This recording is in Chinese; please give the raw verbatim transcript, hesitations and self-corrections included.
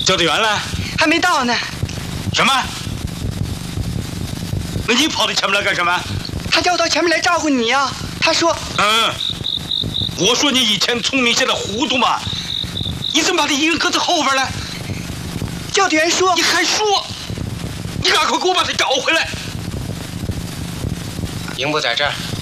教导员呢？ 还没到呢。 什么？那你跑到前面来干什么？ 他叫我到前面来照顾你呀。他说， 嗯，我说你以前聪明，现在糊涂嘛？你怎么把他一个人搁在后边呢？ 教导员说， 你还说？你赶快给我把他找回来。 营部在这儿。